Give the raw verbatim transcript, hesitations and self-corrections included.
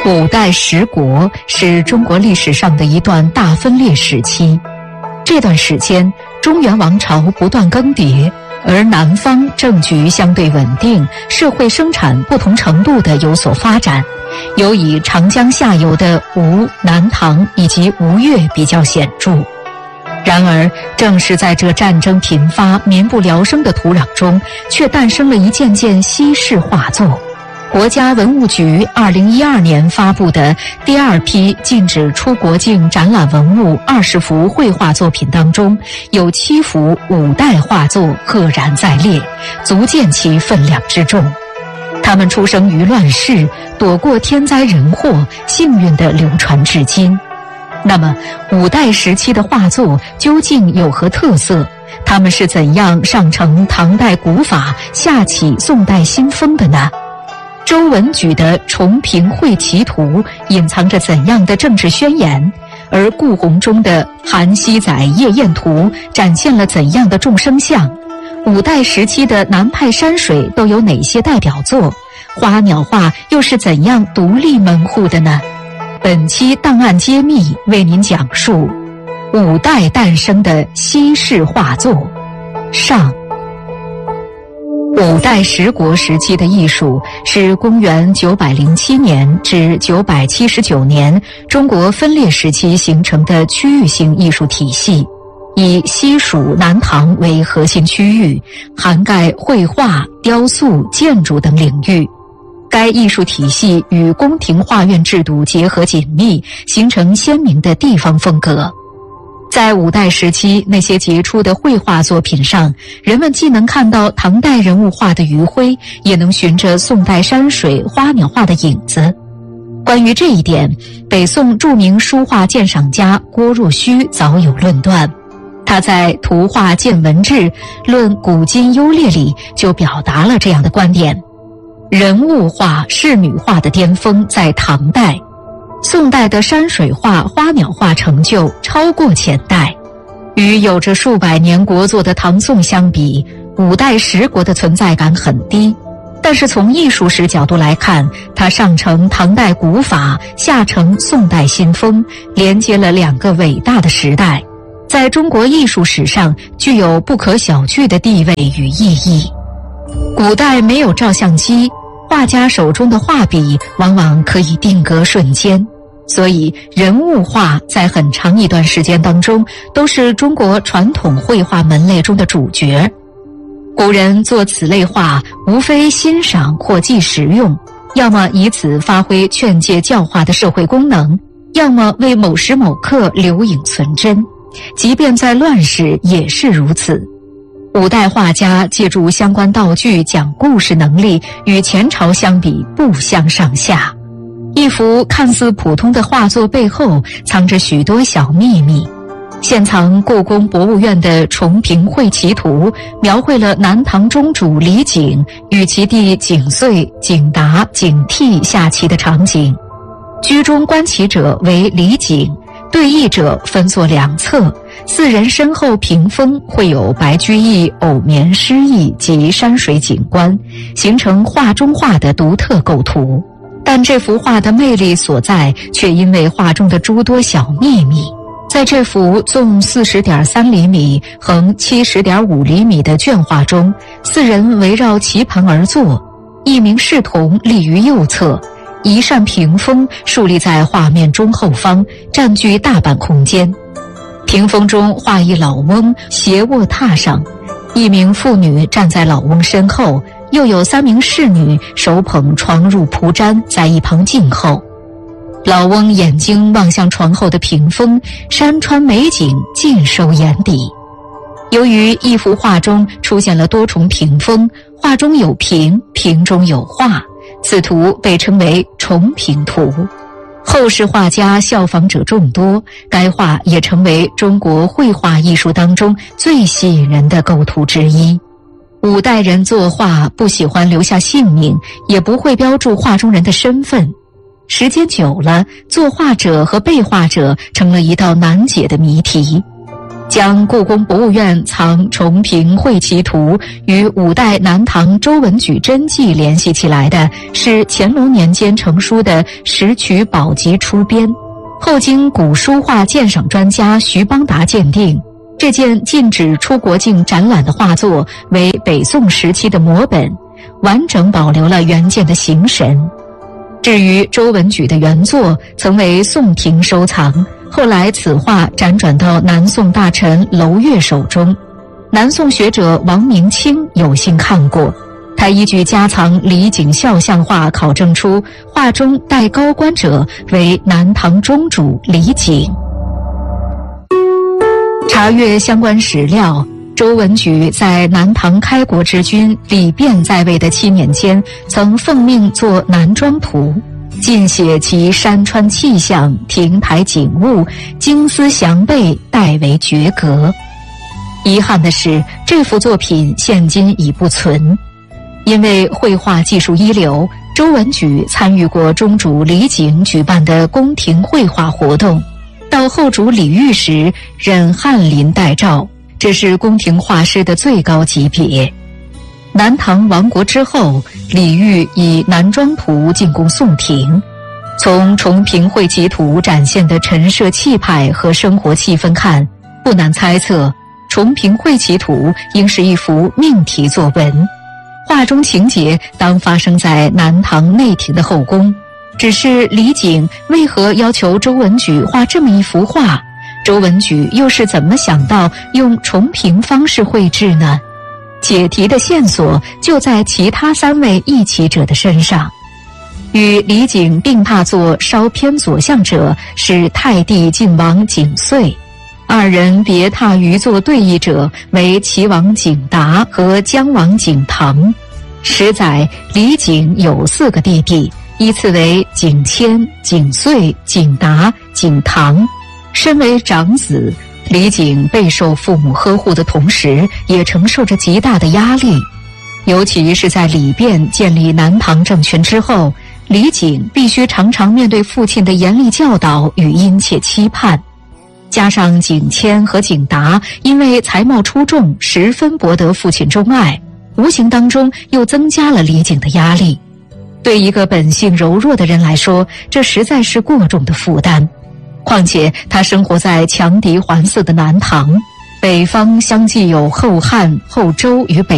五代十国是中国历史上的一段大分裂时期。这段时间，中原王朝不断更迭，而南方政局相对稳定，社会生产不同程度的有所发展。尤以长江下游的吴、南唐以及吴越比较显著。然而，正是在这战争频发、民不聊生的土壤中，却诞生了一件件西式画作。国家文物局二零一二年发布的第二批禁止出国境展览文物二十幅绘画作品当中，有七幅五代画作赫然在列，足见其分量之重。他们出生于乱世，躲过天灾人祸，幸运地流传至今。那么，五代时期的画作究竟有何特色？他们是怎样上承唐代古法，下启宋代新风的呢？周文举的《重平会齐图》隐藏着怎样的政治宣言？而顾闳中的《韩熙载夜宴图》展现了怎样的众生相？五代时期的南派山水都有哪些代表作？花鸟画又是怎样独立门户的呢？本期档案揭秘为您讲述五代诞生的西式画作。上。五代十国时期的艺术是公元九百零七年至九百七十九年中国分裂时期形成的区域性艺术体系，以西蜀、南唐为核心区域，涵盖绘画、雕塑、建筑等领域。该艺术体系与宫廷画院制度结合紧密，形成鲜明的地方风格。在五代时期那些杰出的绘画作品上，人们既能看到唐代人物画的余晖，也能循着宋代山水、花鸟画的影子。关于这一点，北宋著名书画鉴赏家郭若虚早有论断。他在《图画见闻志论古今优劣》里就表达了这样的观点：人物画、仕女画的巅峰在唐代，宋代的山水画、花鸟画成就超过前代。与有着数百年国祚的唐宋相比，五代十国的存在感很低。但是从艺术史角度来看，它上承唐代古法，下承宋代新风，连接了两个伟大的时代，在中国艺术史上具有不可小觑的地位与意义。古代没有照相机，画家手中的画笔往往可以定格瞬间，所以人物画在很长一段时间当中都是中国传统绘画门类中的主角。古人做此类画，无非欣赏或记实用，要么以此发挥劝诫教化的社会功能，要么为某时某刻留影存真，即便在乱世也是如此。五代画家借助相关道具讲故事能力与前朝相比不相上下。一幅看似普通的画作背后藏着许多小秘密。现藏故宫博物院的《重平会齐图》描绘了南唐中主李璟与其弟景遂、景达、景替下棋的场景。居中观棋者为李璟，对弈者分作两侧，四人身后屏风会有白居易偶眠诗意及山水景观，形成画中画的独特构图。但这幅画的魅力所在，却因为画中的诸多小秘密。在这幅纵 四十点三厘米、横 七十点五厘米的卷画中，四人围绕棋盘而坐，一名侍童立于右侧，一扇屏风竖立在画面中后方，占据大半空间。屏风中画一老翁斜卧榻上，一名妇女站在老翁身后，又有三名侍女手捧床褥蒲毡在一旁静候。老翁眼睛望向床后的屏风，山川美景尽收眼底。由于一幅画中出现了多重屏风，画中有屏，屏中有画，此图被称为重屏图。后世画家效仿者众多，该画也成为中国绘画艺术当中最吸引人的构图之一。五代人作画不喜欢留下姓名，也不会标注画中人的身份。时间久了，作画者和被画者成了一道难解的谜题。 将故宫博物院藏重平会棋图与五代南唐周文举真迹联系起来的，是乾隆年间成书的《石渠宝笈》出编，后经古书画鉴赏专家徐邦达鉴定，这件禁止出国境展览的画作为北宋时期的摹本，完整保留了原件的形神。至于周文举的原作，曾为宋廷收藏，后来此画辗转到南宋大臣娄岳手中，南宋学者王明清有幸看过，他依据家藏李璟肖像画考证出画中戴高冠者为南唐中主李璟。查阅相关史料，周文举在南唐开国之君李昪在位的七年间，曾奉命作南庄图，尽写其山川气象、亭台景物，精思详备，代为绝格。遗憾的是，这幅作品现今已不存。因为绘画技术一流，周文举参与过中主李璟举办的宫廷绘画活动，到后主李煜时任翰林待诏，这是宫廷画师的最高级别。南唐亡国之后，李煜以南庄图进贡宋廷，从重平会棋图展现的陈设气派和生活气氛看，不难猜测重平会棋图应是一幅命题作文，画中情节当发生在南唐内廷的后宫。只是李璟为何要求周文举画这么一幅画？周文举又是怎么想到用重平方式绘制呢？解题的线索就在其他三位议棋者的身上。与李璟并踏作稍偏左相者是太帝晋王景遂，二人别踏于作对弈者为齐王景达和姜王景唐。史载李璟有四个弟弟，依次为景谦、景遂、景达、景唐。身为长子，李璟备受父母呵护的同时，也承受着极大的压力。尤其是在李昪建立南唐政权之后，李璟必须常常面对父亲的严厉教导与殷切期盼。加上景谦和景达因为才貌出众，十分博得父亲钟爱，无形当中又增加了李璟的压力。对一个本性柔弱的人来说，这实在是过重的负担。况且他生活在强敌环伺的南唐，北方相继有后汉、后周与北